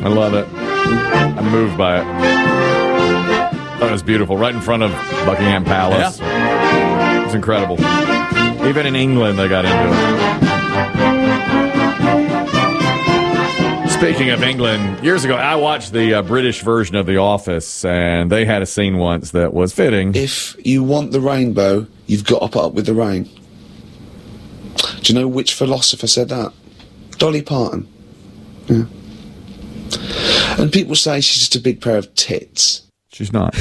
I love it. I'm moved by it. Thought it was beautiful. Right in front of Buckingham Palace. Yeah. It was incredible. Even in England, they got into it. Speaking of England, years ago, I watched the British version of The Office, and they had a scene once that was fitting. If you want the rainbow, you've got to put up with the rain. Do you know which philosopher said that? Dolly Parton. Yeah. And people say she's just a big pair of tits. She's not.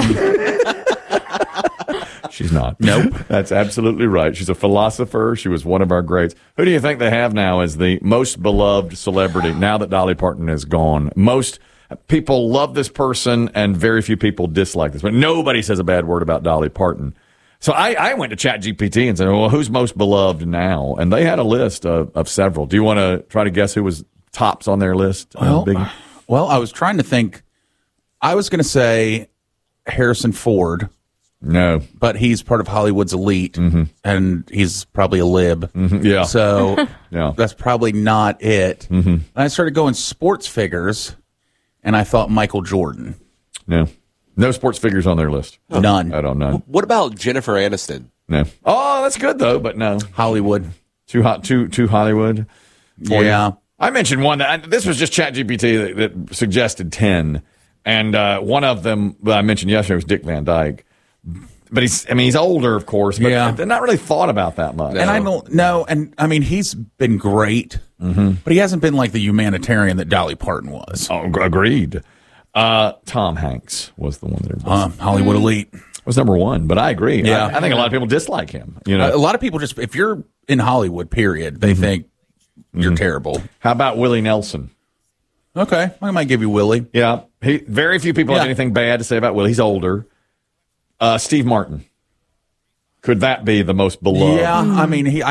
She's not. Nope. That's absolutely right. She's a philosopher. She was one of our greats. Who do you think they have now as the most beloved celebrity now that Dolly Parton is gone? Most people love this person and very few people dislike this. But nobody says a bad word about Dolly Parton. So I went to ChatGPT and said, well, who's most beloved now? And they had a list of several. Do you want to try to guess who was tops on their list? Well, I was trying to think. I was going to say Harrison Ford. No. But he's part of Hollywood's elite, and he's probably a lib. Yeah. So yeah. That's probably not it. And I started going sports figures, and I thought Michael Jordan. No sports figures on their list. None. I don't know. What about Jennifer Aniston? No. Oh, that's good, though, but no. Hollywood. Too hot, too Hollywood. Yeah. I mentioned one this was just ChatGPT that suggested 10. And one of them that I mentioned yesterday was Dick Van Dyke. But he's older, of course, but they're not really thought about that much. And I don't know. And I mean, he's been great, but he hasn't been like the humanitarian that Dolly Parton was. Oh, agreed. Tom Hanks was the one that Hollywood elite was number one, but I agree. Yeah. I think a lot of people dislike him. You know, a lot of people if you're in Hollywood, period, they think you're terrible. How about Willie Nelson? Okay, I might give you Willie. Yeah, very few people have anything bad to say about Willie. He's older. Steve Martin. Could that be the most beloved? Yeah, I mean,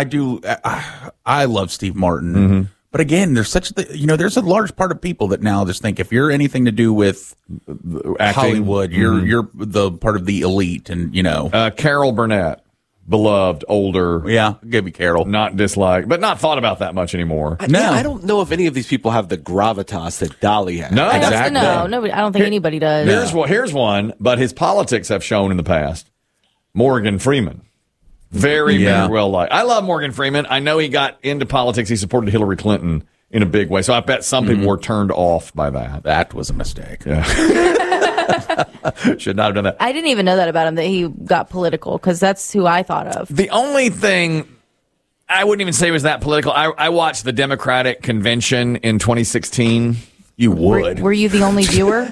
I love Steve Martin. But again, there's there's a large part of people that now just think if you're anything to do with acting, Hollywood, you're the part of the elite, and Carol Burnett, beloved, older. Yeah, I'll give you Carol. Not disliked, but not thought about that much anymore. I don't know if any of these people have the gravitas that Dolly has. No, exactly. Nobody. I don't think anybody does. Here's one, but his politics have shown in the past. Morgan Freeman. Very well liked. I love Morgan Freeman. I know he got into politics. He supported Hillary Clinton in a big way. So I bet some people were turned off by that. That was a mistake. Yeah. Should not have done that. I didn't even know that about him, that he got political, because that's who I thought of. The only thing I wouldn't even say was that political. I watched the Democratic convention in 2016. You would. Were you the only viewer?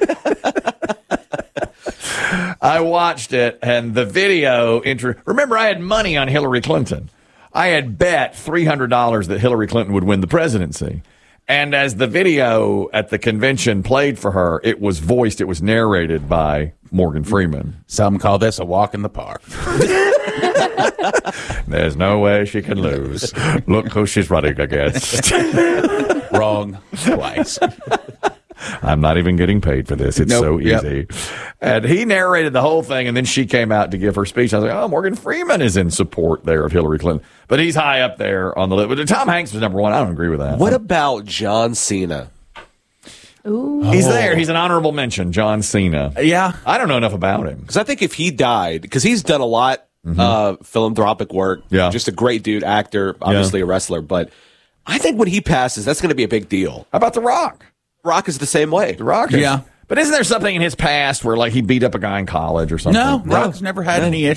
I watched it, and the video remember, I had money on Hillary Clinton. I had bet $300 that Hillary Clinton would win the presidency. And as the video at the convention played for her, it was narrated by Morgan Freeman. Some call this a walk in the park. There's no way she can lose. Look who she's running against. Wrong twice. I'm not even getting paid for this. It's so easy. And he narrated the whole thing, and then she came out to give her speech. I was like, oh, Morgan Freeman is in support there of Hillary Clinton. But he's high up there on the list. But Tom Hanks was number one. I don't agree with that. What about John Cena? Ooh. He's there. He's an honorable mention, John Cena. Yeah. I don't know enough about him. Because I think if he died, because he's done a lot philanthropic work, just a great dude, actor, obviously a wrestler. But I think when he passes, that's going to be a big deal. How about The Rock? Rock is the same way. The Rock is. Yeah. But isn't there something in his past where, like, he beat up a guy in college or something? No, Rock's never had any issues.